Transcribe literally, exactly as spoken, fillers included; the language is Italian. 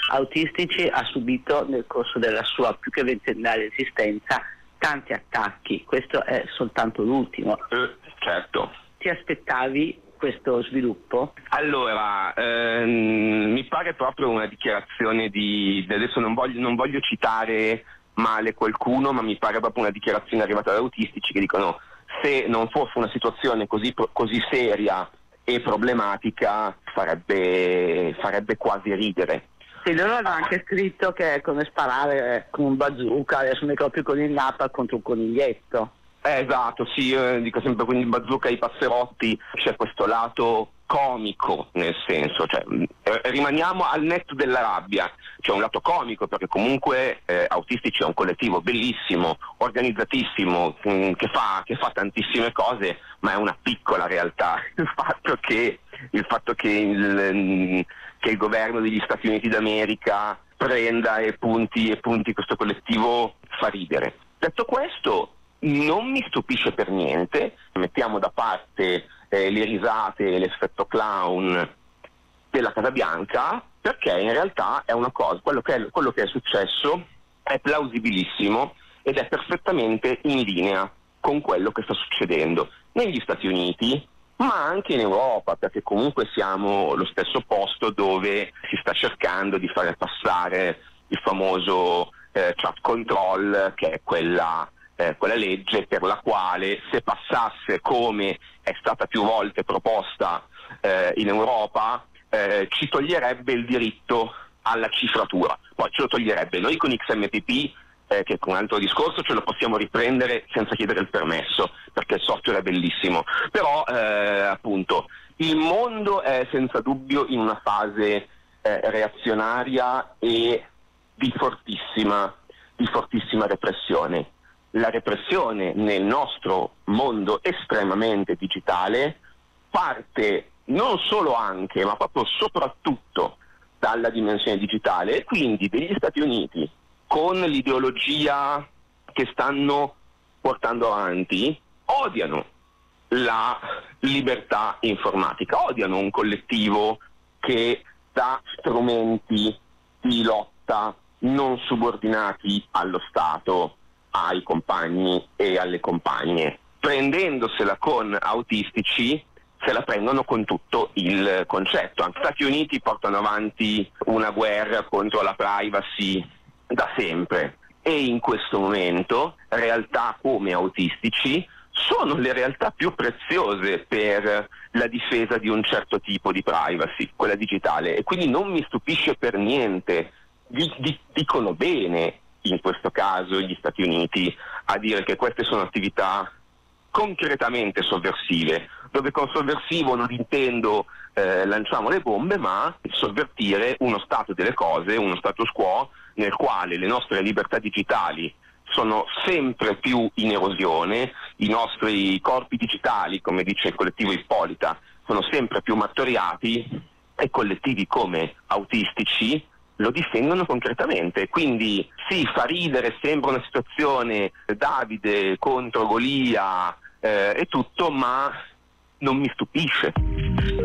Autistici ha subito nel corso della sua più che ventennale esistenza tanti attacchi, questo è soltanto l'ultimo. Eh, certo. Ti aspettavi questo sviluppo? Allora, ehm, mi pare proprio una dichiarazione di... adesso non voglio, non voglio citare male qualcuno, ma mi pare proprio una dichiarazione arrivata da autistici che dicono: se non fosse una situazione così, così seria e problematica farebbe, farebbe quasi ridere. Sì, loro hanno anche scritto che è come sparare con un bazooka, adesso mi ricordo più con il napalm contro un coniglietto. Eh, esatto, sì, io dico sempre con il bazooka e i passerotti c'è questo lato comico, nel senso, cioè eh, rimaniamo al netto della rabbia, c'è un lato comico perché comunque eh, Autistici è un collettivo bellissimo, organizzatissimo, mh, che fa, che fa tantissime cose, ma è una piccola realtà. Il fatto che, il fatto che il, che il governo degli Stati Uniti d'America prenda e punti, e punti questo collettivo fa ridere. Detto questo, non mi stupisce per niente, mettiamo da parte eh, le risate e l'effetto clown della Casa Bianca, perché in realtà è una cosa, quello che è, quello che è successo è plausibilissimo ed è perfettamente in linea con quello che sta succedendo negli Stati Uniti, ma anche in Europa, perché comunque siamo lo stesso posto dove si sta cercando di fare passare il famoso eh, chat control, che è quella Eh, quella legge per la quale, se passasse come è stata più volte proposta eh, in Europa, eh, ci toglierebbe il diritto alla cifratura. Poi ce lo toglierebbe. Noi con X M P P, eh, che con un altro discorso, ce lo possiamo riprendere senza chiedere il permesso, perché il software è bellissimo. Però eh, appunto il mondo è senza dubbio in una fase eh, reazionaria e di fortissima, di fortissima repressione. La repressione nel nostro mondo estremamente digitale parte non solo anche, ma proprio soprattutto dalla dimensione digitale, e quindi degli Stati Uniti, con l'ideologia che stanno portando avanti, odiano la libertà informatica, odiano un collettivo che dà strumenti di lotta non subordinati allo Stato ai compagni e alle compagne. Prendendosela con Autistici, se la prendono con tutto il concetto. Anche gli Stati Uniti portano avanti una guerra contro la privacy da sempre, e in questo momento realtà come Autistici sono le realtà più preziose per la difesa di un certo tipo di privacy, quella digitale, e quindi non mi stupisce per niente. Di, di, dicono bene in questo caso gli Stati Uniti a dire che queste sono attività concretamente sovversive, dove con sovversivo non intendo eh, lanciamo le bombe, ma sovvertire uno stato delle cose, uno status quo nel quale le nostre libertà digitali sono sempre più in erosione, i nostri corpi digitali, come dice il collettivo Ippolita, sono sempre più martoriati, e collettivi come Autistici lo difendono concretamente. Quindi sì, fa ridere, sembra una situazione Davide contro Golia eh, e tutto, ma non mi stupisce.